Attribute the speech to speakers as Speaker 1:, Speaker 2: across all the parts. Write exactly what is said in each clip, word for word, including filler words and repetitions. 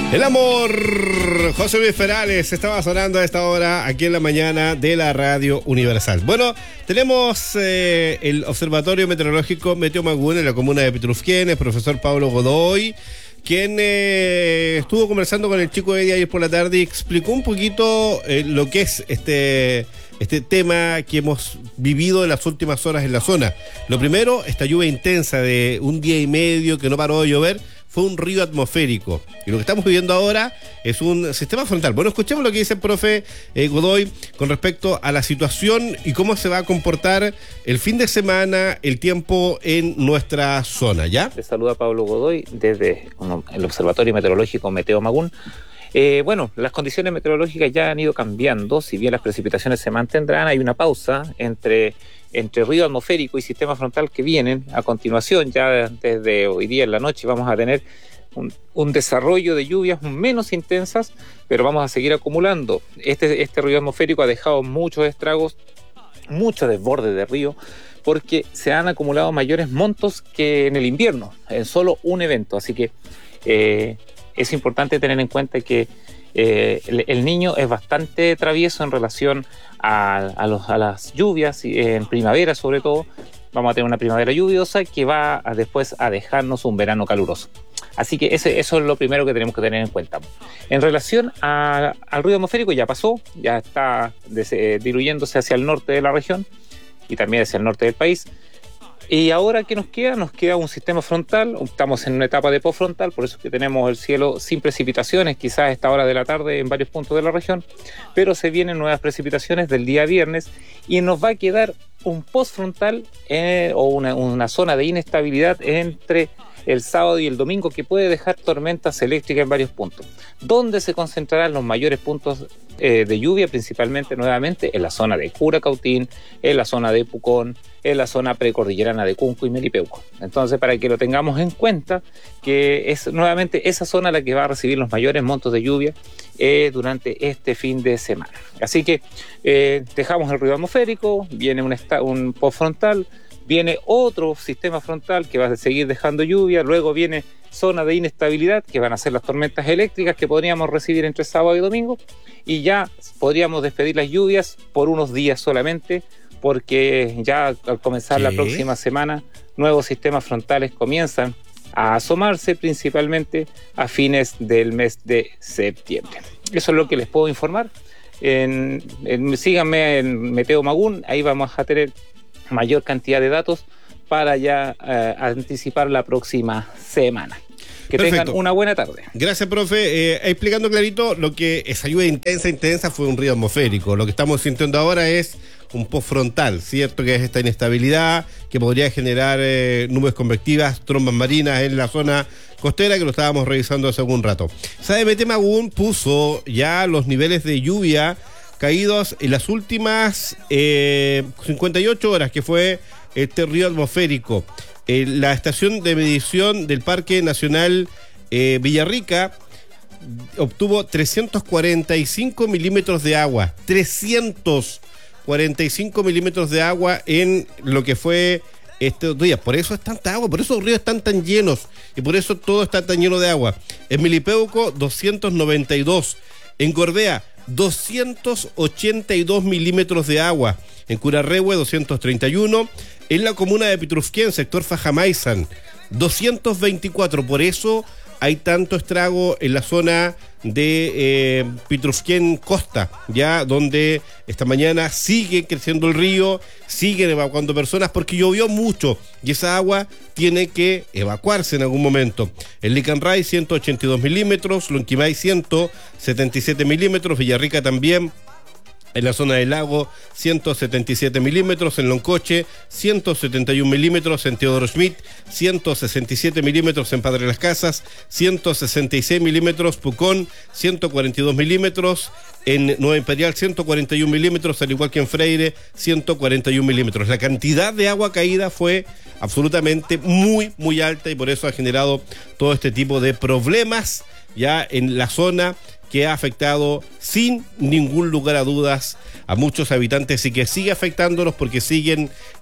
Speaker 1: El amor, José Luis Perales, estaba sonando a esta hora aquí en la mañana de la Radio Universal. Bueno, tenemos eh, el Observatorio Meteorológico Meteo Magún en la comuna de Pitrufquén, el profesor Pablo Godoy, quien eh, estuvo conversando con el chico de ayer por la tarde y explicó un poquito eh, lo que es este, este tema que hemos vivido en las últimas horas en la zona. Lo primero, esta lluvia intensa de un día y medio que no paró de llover, fue un río atmosférico. Y lo que estamos viviendo ahora es un sistema frontal. Bueno, escuchemos lo que dice el profe eh, Godoy con respecto a la situación y cómo se va a comportar el fin de semana, el tiempo en nuestra zona, ¿ya?
Speaker 2: Les saluda Pablo Godoy desde el Observatorio Meteorológico Meteo Magún. Eh, bueno, las condiciones meteorológicas ya han ido cambiando. Si bien las precipitaciones se mantendrán, hay una pausa entre... entre río atmosférico y sistema frontal que vienen a continuación. Ya desde hoy día en la noche vamos a tener un, un desarrollo de lluvias menos intensas, pero vamos a seguir acumulando. Este, este río atmosférico ha dejado muchos estragos, muchos desbordes de río, porque se han acumulado mayores montos que en el invierno, en solo un evento. Así que eh, es importante tener en cuenta que Eh, el, el niño es bastante travieso en relación a, a, los, a las lluvias, en primavera sobre todo. Vamos a tener una primavera lluviosa que va a, después a dejarnos un verano caluroso. Así que ese, eso es lo primero que tenemos que tener en cuenta. En relación a, al ruido atmosférico, ya pasó, ya está des, eh, diluyéndose hacia el norte de la región y también hacia el norte del país. Y ahora, ¿qué nos queda? Nos queda un sistema frontal. Estamos en una etapa de postfrontal, por eso es que tenemos el cielo sin precipitaciones, quizás a esta hora de la tarde en varios puntos de la región, pero se vienen nuevas precipitaciones del día viernes y nos va a quedar un postfrontal eh, o una, una zona de inestabilidad entre el sábado y el domingo que puede dejar tormentas eléctricas en varios puntos. ¿Dónde se concentrarán los mayores puntos eh, de lluvia? Principalmente, nuevamente, en la zona de Curacautín, en la zona de Pucón, en la zona precordillerana de Cunco y Melipeuco. Entonces, para que lo tengamos en cuenta, que es nuevamente esa zona la que va a recibir los mayores montos de lluvia eh, durante este fin de semana. Así que eh, dejamos el ruido atmosférico, viene un, esta- un postfrontal, viene otro sistema frontal que va a seguir dejando lluvia, luego viene zona de inestabilidad, que van a ser las tormentas eléctricas que podríamos recibir entre sábado y domingo, y ya podríamos despedir las lluvias por unos días solamente, porque ya al comenzar
Speaker 1: ¿Qué?
Speaker 2: la próxima semana, nuevos sistemas frontales comienzan a asomarse, principalmente a fines del mes de septiembre. Eso es lo que les puedo informar. En, en, síganme en Meteo Magún, ahí vamos a tener mayor cantidad de datos para ya eh, anticipar la próxima semana. Que
Speaker 1: Perfecto.
Speaker 2: tengan una buena tarde.
Speaker 1: Gracias, profe. Eh, explicando clarito lo que esa lluvia intensa, intensa fue un río atmosférico. Lo que estamos sintiendo ahora es un postfrontal, ¿cierto? Que es esta inestabilidad que podría generar eh, nubes convectivas, trombas marinas en la zona costera, que lo estábamos revisando hace algún rato. S A E M T Magún puso ya los niveles de lluvia caídos en las últimas eh, cincuenta y ocho horas, que fue este río atmosférico. Eh, la estación de medición del Parque Nacional eh, Villarrica obtuvo trescientos cuarenta y cinco milímetros de agua. trescientos cuarenta y cinco milímetros de agua en lo que fue estos días. Por eso es tanta agua, por eso los ríos están tan llenos y por eso todo está tan lleno de agua. En Melipeuco, doscientos noventa y dos. En Gorbea, doscientos ochenta y dos milímetros de agua. En Curarrehue, doscientos treinta y uno. En la comuna de Pitrufquén, sector Fajamaizan, doscientos veinticuatro. Por eso hay tanto estrago en la zona de eh, Pitrufquén Costa, ya donde esta mañana sigue creciendo el río, siguen evacuando personas porque llovió mucho y esa agua tiene que evacuarse en algún momento. En Licanray, ciento ochenta y dos milímetros, Lonquimay, ciento setenta y siete milímetros, Villarrica también. En la zona del lago, ciento setenta y siete milímetros. En Loncoche, ciento setenta y un milímetros. En Teodoro Schmidt, ciento sesenta y siete milímetros. En Padre Las Casas, ciento sesenta y seis milímetros. Pucón, ciento cuarenta y dos milímetros. En Nueva Imperial, ciento cuarenta y un milímetros, al igual que en Freire, ciento cuarenta y un milímetros. La cantidad de agua caída fue absolutamente muy, muy alta y por eso ha generado todo este tipo de problemas ya en la zona, que ha afectado sin ningún lugar a dudas a muchos habitantes y que sigue afectándolos porque siguen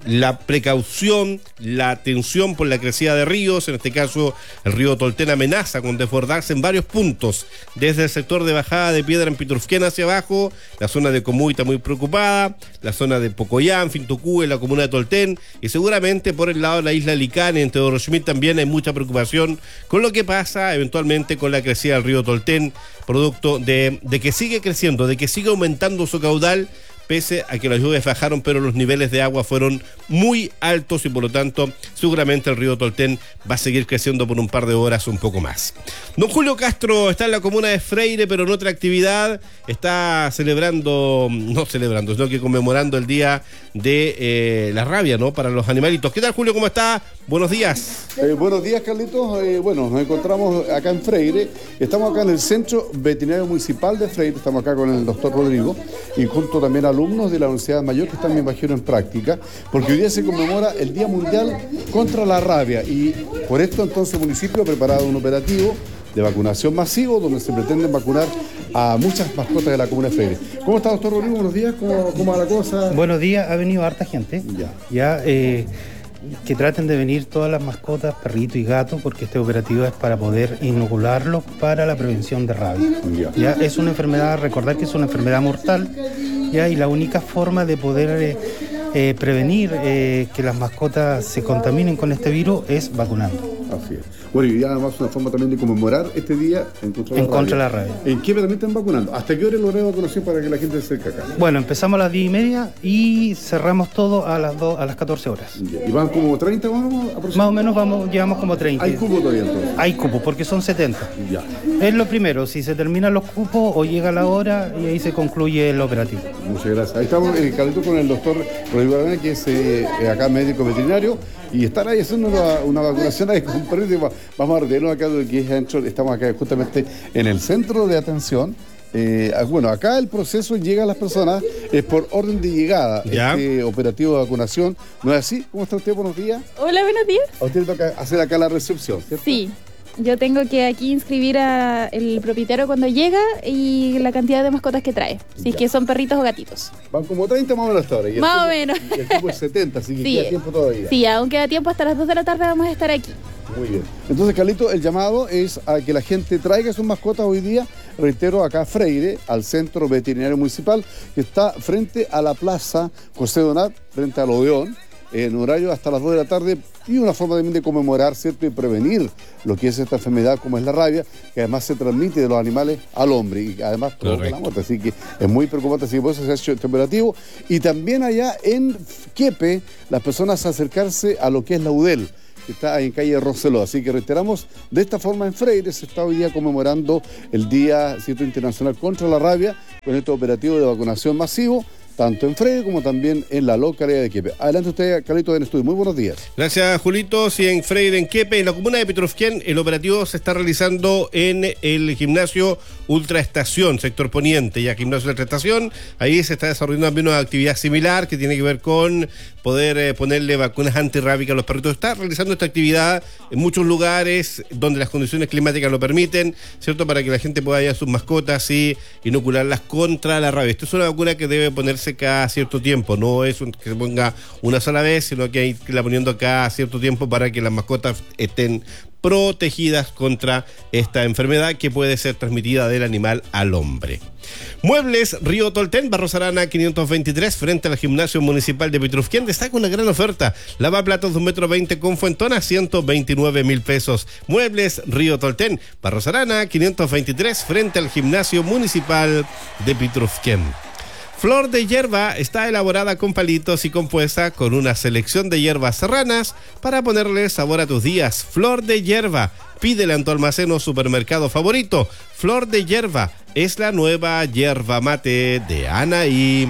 Speaker 1: la precaución, la atención por la crecida de ríos. En este caso, el río Tolten amenaza con desbordarse en varios puntos, desde el sector de bajada de Piedra en Pitrufquén hacia abajo, la zona de Comuy está muy preocupada, la zona de Pocoyán, Fintucú, en la comuna de Tolten, y seguramente por el lado de la isla Licán, en Teodoro Schmidt, también hay mucha preocupación con lo que pasa eventualmente con la crecida del río Tolten, producto de, de que sigue creciendo, de que sigue aumentando su caudal, pese a que las lluvias bajaron, pero los niveles de agua fueron muy altos y por lo tanto seguramente el río Tolten va a seguir creciendo por un par de horas un poco más. Don Julio Castro está en la comuna de Freire, pero en otra actividad, está celebrando, no celebrando, sino que conmemorando el día de eh, la rabia, ¿no?, para los animalitos. ¿Qué tal, Julio? ¿Cómo está? Buenos días.
Speaker 3: Eh, buenos días, Carlitos. Eh, bueno, nos encontramos acá en Freire. Estamos acá en el Centro Veterinario Municipal de Freire. Estamos acá con el doctor Rodrigo y junto también a alumnos de la Universidad Mayor que están, me imagino, en práctica, porque hoy día se conmemora el Día Mundial contra la Rabia y por esto entonces el municipio ha preparado un operativo de vacunación masivo donde se pretenden vacunar a muchas mascotas de la comuna de Freire. ¿Cómo está, doctor Rodrigo? Buenos días. ¿Cómo, cómo va la cosa?
Speaker 4: Buenos días. Ha venido harta gente. Ya. Ya, eh, que traten de venir todas las mascotas, perritos y gatos, porque este operativo es para poder inocularlos para la prevención de rabia. Ya. Ya, es una enfermedad, recordar que es una enfermedad mortal, ya, y la única forma de poder eh, eh, prevenir eh, que las mascotas se contaminen con este virus es vacunando.
Speaker 3: Así es. Bueno, y además una forma también de conmemorar este día en contra de la
Speaker 4: en contra de la rabia.
Speaker 3: ¿En qué también están vacunando? ¿Hasta qué hora es el horario de vacunación para que la gente se acerque acá?
Speaker 4: Bueno, empezamos a las diez y media y cerramos todo a las dos, a las catorce horas.
Speaker 3: Ya. ¿Y van como treinta más o menos?
Speaker 4: Más o menos vamos, llevamos como treinta.
Speaker 3: ¿Hay cupo todavía entonces?
Speaker 4: Hay cupo, porque son setenta.
Speaker 3: Ya.
Speaker 4: Es lo primero, si se terminan los cupos o llega la hora y ahí se concluye el operativo.
Speaker 3: Muchas gracias. Ahí estamos en el Carlito con el doctor Rodrigo Arana, que es eh, acá médico veterinario, y están ahí haciendo una, una vacunación ahí con perritos. Vamos a ordenarnos acá de que es, estamos acá justamente en el centro de atención. Eh, bueno, acá el proceso llega a las personas es por orden de llegada. ¿Ya? Este operativo de vacunación, ¿no es así? ¿Cómo está usted? Buenos días.
Speaker 5: Hola, buenos días.
Speaker 3: A usted le toca hacer acá la recepción, ¿cierto?
Speaker 5: Sí. Yo tengo que aquí inscribir al propietario cuando llega y la cantidad de mascotas que trae, si es que son perritos o gatitos.
Speaker 3: Van como treinta más o menos hasta ahora. Y
Speaker 5: más
Speaker 3: o
Speaker 5: menos.
Speaker 3: Y el tiempo es setenta, así que
Speaker 5: sí,
Speaker 3: queda tiempo todavía.
Speaker 5: Sí, aún queda tiempo, hasta las dos de la tarde vamos a estar aquí.
Speaker 3: Muy bien. Entonces, Carlito, el llamado es a que la gente traiga sus mascotas hoy día, reitero, acá a Freire, al Centro Veterinario Municipal, que está frente a la Plaza José Donat, frente al Odeón, en horario hasta las dos de la tarde, y una forma también de conmemorar, ¿cierto?, y prevenir lo que es esta enfermedad como es la rabia, que además se transmite de los animales al hombre y además provoca la muerte, así que es muy preocupante, así que por eso se ha hecho este operativo. Y también allá en Quiepe, las personas acercarse a lo que es la U D E L, que está en calle Roseló, así que reiteramos, de esta forma en Freire se está hoy día conmemorando el Día, ¿cierto?, Internacional contra la Rabia, con este operativo de vacunación masivo, tanto en Freire como también en la localidad de Quiepe. Adelante usted, Carlito, en estudio. Muy buenos días.
Speaker 1: Gracias, Julito. Sí, en Freire, en Quiepe, en la comuna de Pitrufquén, el operativo se está realizando en el gimnasio Ultra Estación, sector poniente, ya gimnasio Ultra Estación. Ahí se está desarrollando también una actividad similar que tiene que ver con poder eh, ponerle vacunas antirrábicas a los perritos. Está realizando esta actividad en muchos lugares donde las condiciones climáticas lo permiten, ¿cierto?, para que la gente pueda llevar sus mascotas y inocularlas contra la rabia. Esto es una vacuna que debe ponerse cada cierto tiempo, no es un, que se ponga una sola vez, sino que hay que irla poniendo cada cierto tiempo para que las mascotas estén protegidas contra esta enfermedad que puede ser transmitida del animal al hombre. Muebles Río Tolten, Barros Arana quinientos veintitrés, frente al gimnasio municipal de Pitrufquén, destaca una gran oferta. Lavaplatos de un metro veinte con fuentona, ciento veintinueve mil pesos. Muebles Río Tolten, Barros Arana quinientos veintitrés, frente al gimnasio municipal de Pitrufquén. Flor de hierba está elaborada con palitos y compuesta con una selección de hierbas serranas para ponerle sabor a tus días. Flor de hierba, pídela en tu almacén o supermercado favorito. Flor de hierba es la nueva hierba mate de Anaí.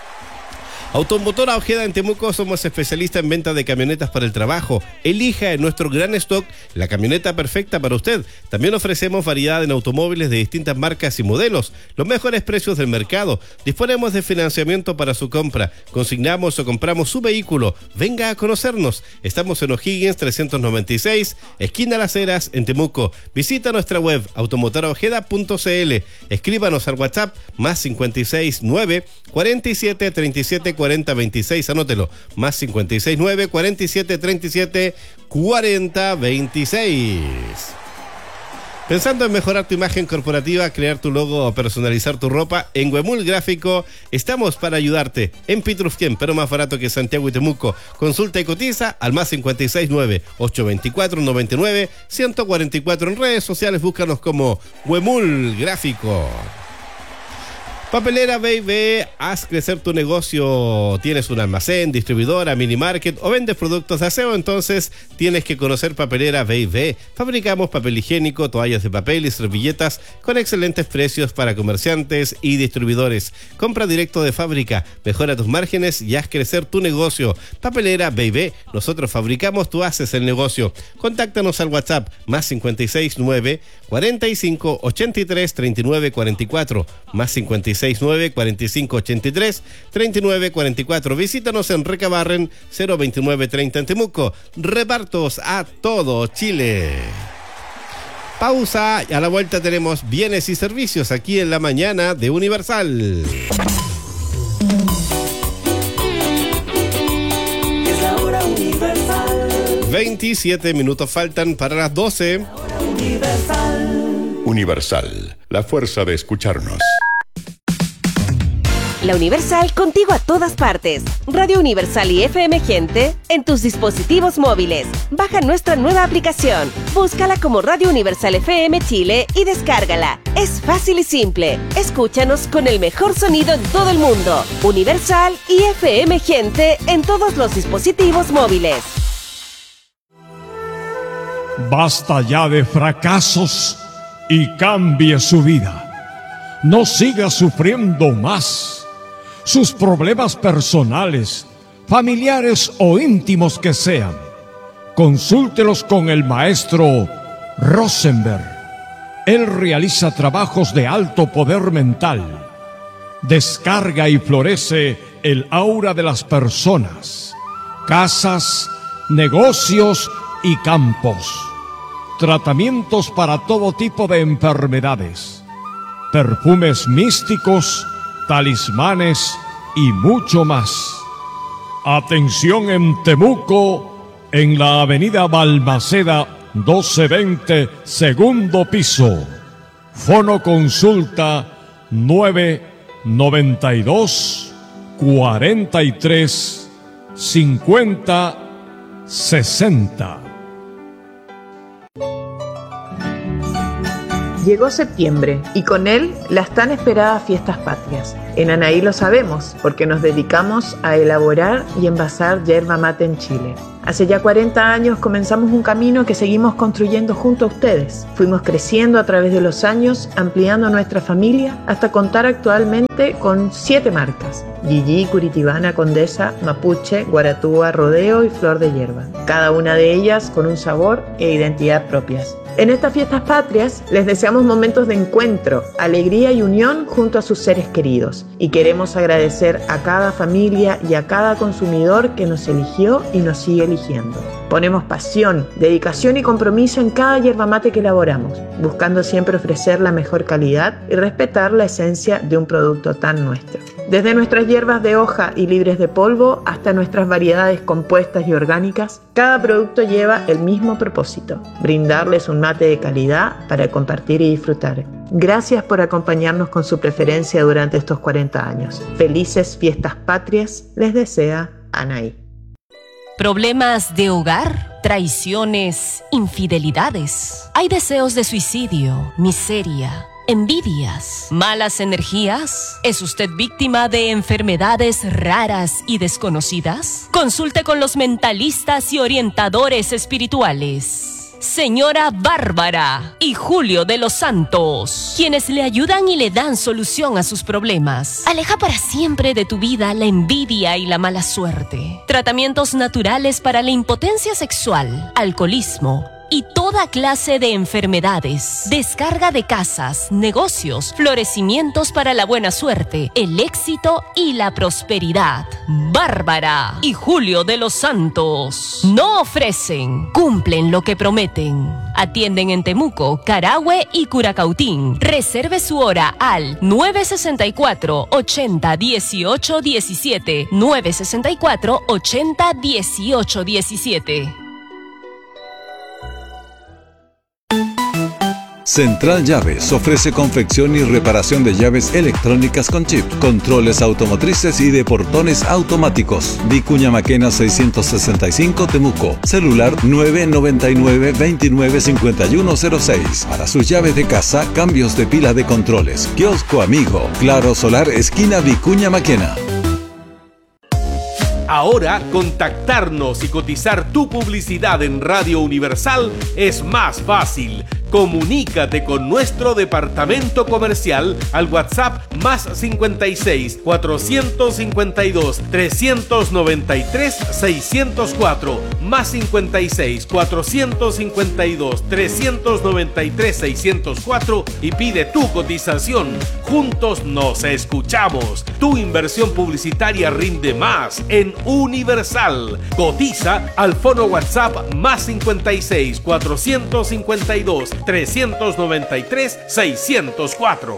Speaker 1: Automotora Ojeda en Temuco, somos especialistas en venta de camionetas para el trabajo. Elija en nuestro gran stock la camioneta perfecta para usted. También ofrecemos variedad en automóviles de distintas marcas y modelos, los mejores precios del mercado. Disponemos de financiamiento para su compra. Consignamos o compramos su vehículo. Venga a conocernos. Estamos en O'Higgins trescientos noventa y seis, esquina Las Heras, en Temuco. Visita nuestra web automotora ojeda punto c l. Escríbanos al WhatsApp más cincuenta y seis nueve cuarenta y siete treinta y siete cuarenta veintiséis, anótelo, más cincuenta y seis nueve, cuarenta y siete treinta y siete, cuarenta veintiséis. Pensando en mejorar tu imagen corporativa, crear tu logo o personalizar tu ropa, en Huemul Gráfico estamos para ayudarte. En Pitrufquén, pero más barato que Santiago y Temuco. Consulta y cotiza al más cincuenta y seis nueve, ochocientos veinticuatro, noventa y nueve, ciento cuarenta y cuatro. En redes sociales búscanos como Huemul Gráfico. Papelera B y B, haz crecer tu negocio. Tienes un almacén, distribuidora, mini market o vendes productos de aseo, entonces tienes que conocer Papelera B y B. Fabricamos papel higiénico, toallas de papel y servilletas con excelentes precios para comerciantes y distribuidores. Compra directo de fábrica, mejora tus márgenes y haz crecer tu negocio. Papelera B y B, nosotros fabricamos, tú haces el negocio. Contáctanos al WhatsApp más cincuenta y seis nueve, cuarenta y cinco, ochenta y tres, treinta y nueve, cuarenta y cuatro, más cincuenta y seis nueve, cuarenta y cinco, ochenta y tres, treinta y nueve, cuarenta y cuatro. Visítanos en Recabarren cero veintinueve treinta en Temuco. Repartos a todo Chile. Pausa y a la vuelta tenemos bienes y servicios aquí en la mañana de Universal.
Speaker 6: Es la hora Universal.
Speaker 1: veintisiete minutos faltan para las doce.
Speaker 6: Universal.
Speaker 7: Universal, la fuerza de escucharnos.
Speaker 8: La Universal contigo a todas partes. Radio Universal y F M Gente en tus dispositivos móviles. Baja nuestra nueva aplicación. Búscala como Radio Universal F M Chile y descárgala. Es fácil y simple. Escúchanos con el mejor sonido en todo el mundo. Universal y F M Gente en todos los dispositivos móviles.
Speaker 9: Basta ya de fracasos y cambie su vida. No siga sufriendo más. Sus problemas personales, familiares o íntimos que sean, consúltelos con el maestro Rosenberg. Él realiza trabajos de alto poder mental. Descarga y florece el aura de las personas, casas, negocios y campos. Tratamientos para todo tipo de enfermedades. Perfumes místicos, talismanes y mucho más. Atención en Temuco, en la avenida Balmaceda doce veinte, segundo piso. Fono consulta nueve noventa y dos, cuarenta y tres, cincuenta, sesenta.
Speaker 10: Llegó septiembre y con él las tan esperadas fiestas patrias. En Anaí lo sabemos porque nos dedicamos a elaborar y envasar yerba mate en Chile. Hace ya cuarenta años comenzamos un camino que seguimos construyendo junto a ustedes. Fuimos creciendo a través de los años, ampliando nuestra familia hasta contar actualmente con siete marcas: Gigi, Curitibana, Condesa, Mapuche, Guaratúa, Rodeo y Flor de Hierba. Cada una de ellas con un sabor e identidad propias. En estas fiestas patrias les deseamos momentos de encuentro, alegría y unión junto a sus seres queridos. Y queremos agradecer a cada familia y a cada consumidor que nos eligió y nos sigue eligiendo. Ponemos pasión, dedicación y compromiso en cada yerba mate que elaboramos, buscando siempre ofrecer la mejor calidad y respetar la esencia de un producto tan nuestro. Desde nuestras hierbas de hoja y libres de polvo hasta nuestras variedades compuestas y orgánicas, cada producto lleva el mismo propósito: brindarles un mate de calidad para compartir y disfrutar. Gracias por acompañarnos con su preferencia durante estos cuarenta años. Felices fiestas patrias les desea Anaí.
Speaker 8: ¿Problemas de hogar? ¿Traiciones? ¿Infidelidades? ¿Hay deseos de suicidio? ¿Miseria? ¿Envidias? ¿Malas energías? ¿Es usted víctima de enfermedades raras y desconocidas? Consulte con los mentalistas y orientadores espirituales Señora Bárbara y Julio de los Santos, quienes le ayudan y le dan solución a sus problemas. Aleja para siempre de tu vida la envidia y la mala suerte. Tratamientos naturales para la impotencia sexual, alcoholismo, y toda clase de enfermedades. Descarga de casas, negocios, florecimientos para la buena suerte, el éxito y la prosperidad. Bárbara y Julio de los Santos no ofrecen, cumplen lo que prometen. Atienden en Temuco, Carahue y Curacautín. Reserve su hora al nueve sesenta y cuatro, ochenta, dieciocho, diecisiete. nueve sesenta y cuatro, ochenta, dieciocho, diecisiete.
Speaker 11: Central Llaves ofrece confección y reparación de llaves electrónicas con chip, controles automotrices y de portones automáticos. Vicuña Maquena seiscientos sesenta y cinco Temuco. Celular nueve noventa y nueve, veintinueve cincuenta y uno cero seis. Para sus llaves de casa, cambios de pila de controles. Kiosco Amigo. Claro Solar, esquina Vicuña Maquena.
Speaker 12: Ahora, contactarnos y cotizar tu publicidad en Radio Universal es más fácil. Comunícate con nuestro departamento comercial al WhatsApp más cincuenta y seis, cuatrocientos cincuenta y dos, trescientos noventa y tres, seiscientos cuatro, más cincuenta y seis, cuatrocientos cincuenta y dos, trescientos noventa y tres, seiscientos cuatro y pide tu cotización. Juntos nos escuchamos. Tu inversión publicitaria rinde más en Universal. Cotiza al fono WhatsApp más cincuenta y seis, cuatrocientos cincuenta y dos, trescientos noventa y tres, seiscientos cuatro.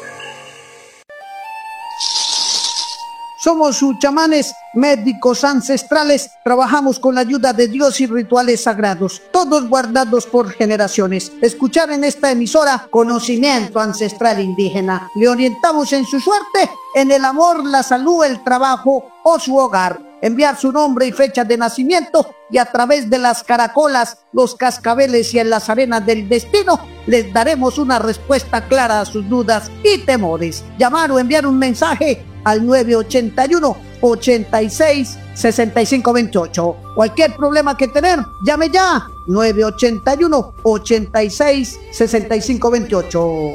Speaker 13: Somos sus chamanes, médicos ancestrales, trabajamos con la ayuda de Dios y rituales sagrados, todos guardados por generaciones. Escuchar en esta emisora conocimiento ancestral indígena. Le orientamos en su suerte, en el amor, la salud, el trabajo o su hogar. Enviar su nombre y fecha de nacimiento y a través de las caracolas, los cascabeles y en las arenas del destino les daremos una respuesta clara a sus dudas y temores. Llamar o enviar un mensaje al nueve ochenta y uno, ochenta y seis, sesenta y cinco veintiocho. Cualquier problema que tener, llame ya nueve ochenta y uno, ochenta y seis, sesenta y cinco veintiocho.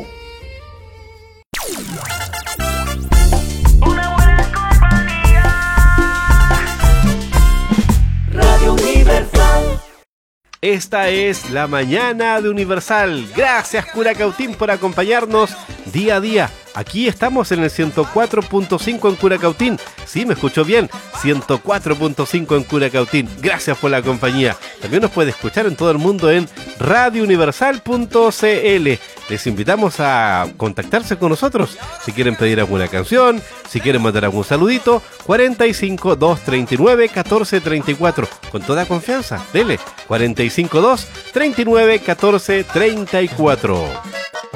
Speaker 1: Esta es la mañana de Universal. Gracias Curacautín por acompañarnos día a día. Aquí estamos en el ciento cuatro punto cinco en Curacautín. Sí, me escuchó bien. ciento cuatro punto cinco en Curacautín. Gracias por la compañía. También nos puede escuchar en todo el mundo en radio universal punto c l. Les invitamos a contactarse con nosotros. Si quieren pedir alguna canción, si quieren mandar algún saludito, cuarenta y cinco, doscientos treinta y nueve, catorce treinta y cuatro. Con toda confianza, dele. cuarenta y cinco, doscientos treinta y nueve, catorce treinta y cuatro.